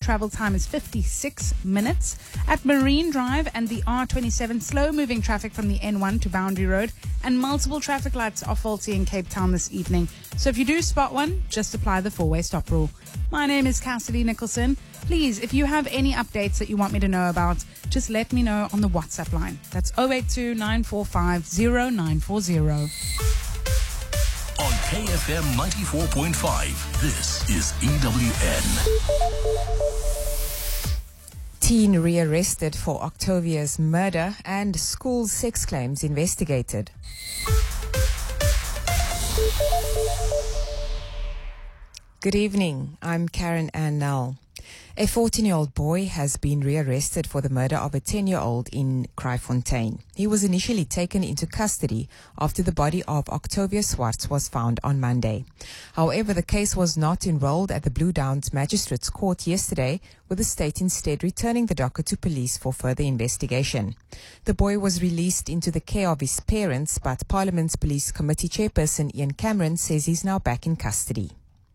travel time is 56 minutes. At Marine Drive and the R27, slow-moving traffic from the N1 to Boundary Road, and multiple traffic lights are faulty in Cape Town this evening. So if you do spot one, just apply the four-way stop rule. My name is Cassidy Nicholson. Please, if you have any updates that you want me to know about, just let me know on the WhatsApp line. That's 082 945 0940. On KFM 94.5, this is EWN. Teen rearrested for Octavia's murder and school sex claims investigated. Good evening, I'm Karen Ann Nell. A 14-year-old boy has been rearrested for the murder of a 10-year-old in Kraaifontein. He was initially taken into custody after the body of Octavia Swartz was found on Monday. However, the case was not enrolled at the Blue Downs Magistrates Court yesterday, with the state instead returning the docket to police for further investigation. The boy was released into the care of his parents, but Parliament's Police Committee Chairperson Ian Cameron says he's now back in custody.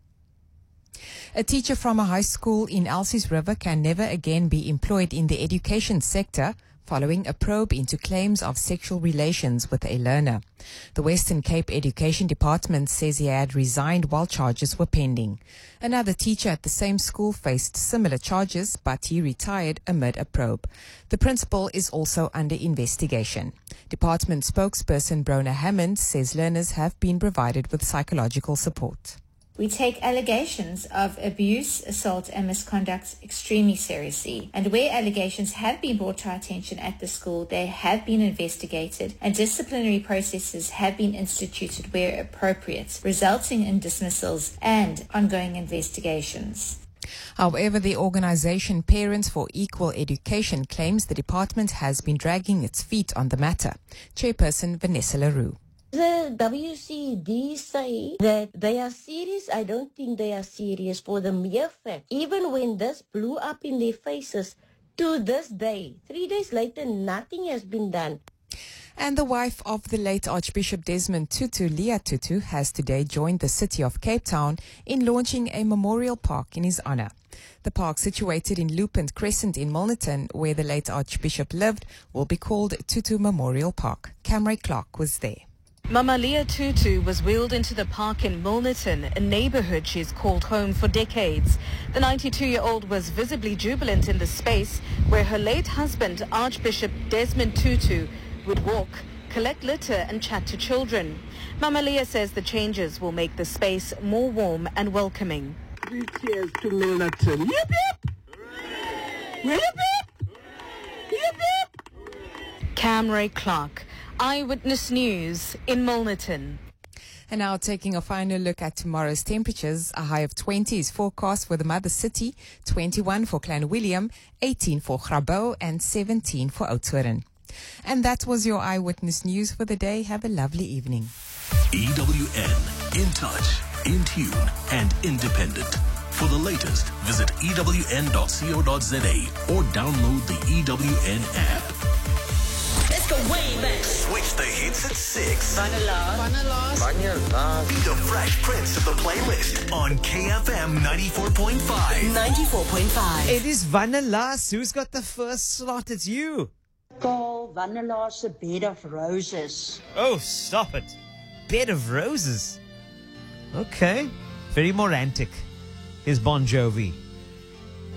A teacher from a high school in Elsies River can never again be employed in the education sector following a probe into claims of sexual relations with a learner. The Western Cape Education Department says he had resigned while charges were pending. Another teacher at the same school faced similar charges, but he retired amid a probe. The principal is also under investigation. Department spokesperson Brona Hammond says learners have been provided with psychological support. We take allegations of abuse, assault and misconduct extremely seriously, and where allegations have been brought to our attention at the school, they have been investigated and disciplinary processes have been instituted where appropriate, resulting in dismissals and ongoing investigations. However, the organization Parents for Equal Education claims the department has been dragging its feet on the matter. Chairperson Vanessa LaRue. The WCD say that they are serious. I don't think they are serious for the mere fact, even when this blew up in their faces, to this day, 3 days later, nothing has been done. And the wife of the late Archbishop Desmond Tutu, Leah Tutu, has today joined the city of Cape Town in launching a memorial park in his honor. The park, situated in Lupin Crescent in Milnerton, where the late Archbishop lived, will be called Tutu Memorial Park. Camry Clark was there. Mama Leah Tutu was wheeled into the park in Milnerton, a neighborhood she's called home for decades. The 92-year-old was visibly jubilant in the space where her late husband, Archbishop Desmond Tutu, would walk, collect litter and chat to children. Mama Leah says the changes will make the space more warm and welcoming. 3 cheers to Milnerton. Yip, yip! Yip, yip! Yip, yip! Camry Clark, Eyewitness News in Milnerton. And now taking a final look at tomorrow's temperatures. A high of 20 is forecast for the mother city, 21 for Clanwilliam, 18 for Grabouw and 17 for Oudtshoorn. And that was your Eyewitness News for the day. Have a lovely evening. EWN, in touch, in tune and independent. For the latest, visit ewn.co.za or download the EWN app. Let's go way back. Switch the hits at 6. Vanilla. Be the Fresh Prince of the playlist on KFM 94.5. 94.5. It is Vanilla. Who's got the first slot? It's you. Call Vanilla's a Bed of Roses. Oh, stop it. Bed of Roses. Okay. Very morantic. Here's Bon Jovi.